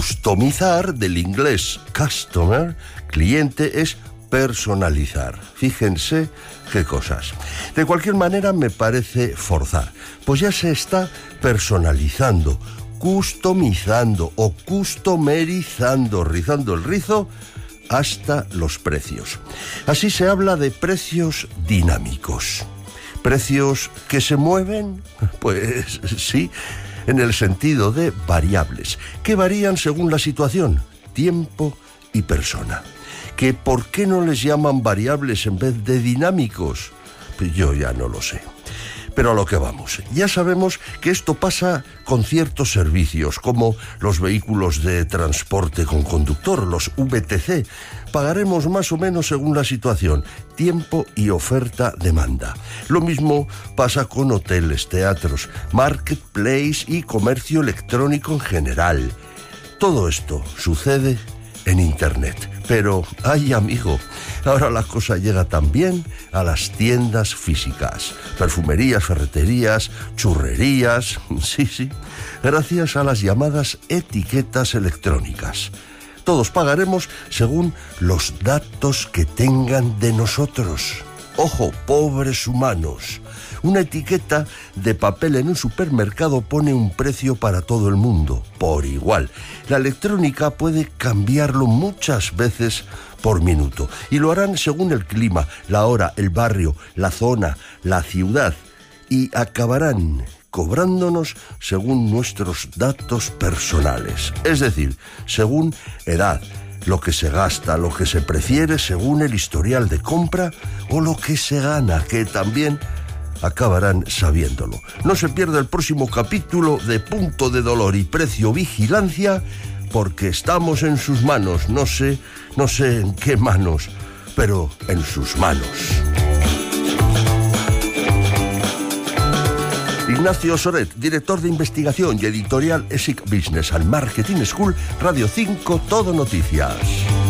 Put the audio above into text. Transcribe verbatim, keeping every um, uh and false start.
Customizar, del inglés customer, cliente, es personalizar. Fíjense qué cosas. De cualquier manera me parece forzar, pues ya se está personalizando, customizando o customerizando, rizando el rizo hasta los precios. Así se habla de precios dinámicos. ¿Precios que se mueven? Pues sí, en el sentido de variables, que varían según la situación, tiempo y persona. ¿Que por qué no les llaman variables en vez de dinámicos? Pues yo ya no lo sé. Pero a lo que vamos, ya sabemos que esto pasa con ciertos servicios, como los vehículos de transporte con conductor, los V T C. Pagaremos más o menos según la situación, tiempo y oferta-demanda. Lo mismo pasa con hoteles, teatros, marketplace y comercio electrónico en general. Todo esto sucede en Internet. Pero, ay amigo, ahora la cosa llega también a las tiendas físicas. Perfumerías, ferreterías, churrerías, sí, sí, gracias a las llamadas etiquetas electrónicas. Todos pagaremos según los datos que tengan de nosotros. Ojo, pobres humanos. Una etiqueta de papel en un supermercado pone un precio para todo el mundo, por igual. La electrónica puede cambiarlo muchas veces por minuto, y lo harán según el clima, la hora, el barrio, la zona, la ciudad, y acabarán cobrándonos según nuestros datos personales, es decir, según edad, lo que se gasta, lo que se prefiere según el historial de compra o lo que se gana, que también acabarán sabiéndolo. No se pierda el próximo capítulo de Punto de Dolor y Precio Vigilancia, porque estamos en sus manos. No sé, no sé en qué manos, pero en sus manos. Ignacio Soret, director de investigación y editorial E S I C Business and Marketing School, Radio cinco, Todo Noticias.